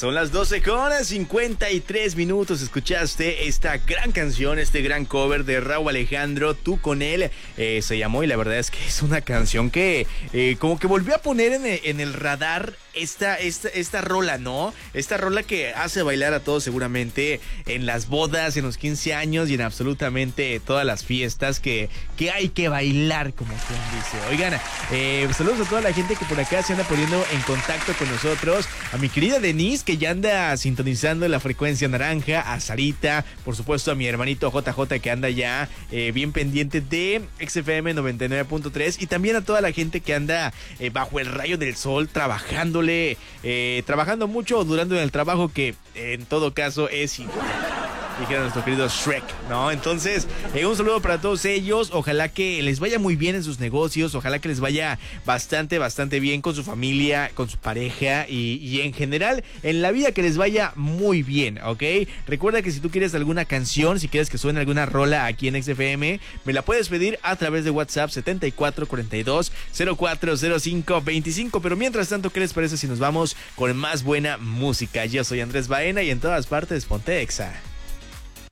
Son las 12:53. Escuchaste esta gran canción, este gran cover de Rauw Alejandro, Tú con él, se llamó, y la verdad es que es una canción que como que volvió a poner en el radar esta rola, ¿no? Esta rola que hace bailar a todos seguramente en las bodas, en los 15 años y en absolutamente todas las fiestas que hay que bailar, como quien dice. Oigan, saludos a toda la gente que por acá se anda poniendo en contacto con nosotros. A mi querida Denise, que ya anda sintonizando la frecuencia naranja. A Sarita, por supuesto a mi hermanito JJ, que anda ya bien pendiente de XFM 99.3. Y también a toda la gente que anda bajo el rayo del sol, trabajando mucho o durando en el trabajo, que en todo caso es igual, dijera nuestro querido Shrek, ¿no? Entonces, un saludo para todos ellos. Ojalá que les vaya muy bien en sus negocios. Ojalá que les vaya bastante bien con su familia, con su pareja y en general en la vida, que les vaya muy bien, ¿ok? Recuerda que si tú quieres alguna canción, si quieres que suene alguna rola aquí en XFM, me la puedes pedir a través de WhatsApp 7442-040525. Pero mientras tanto, ¿qué les parece si nos vamos con más buena música? Yo soy Andrés Baena y en todas partes ponte Exa.